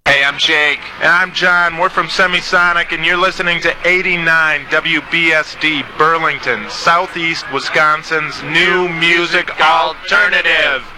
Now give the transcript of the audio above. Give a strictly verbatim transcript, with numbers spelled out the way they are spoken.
Hey, I'm Jake. And I'm John. We're from Semisonic, and you're listening to eighty-nine W B S D Burlington, Southeast Wisconsin's new music alternative.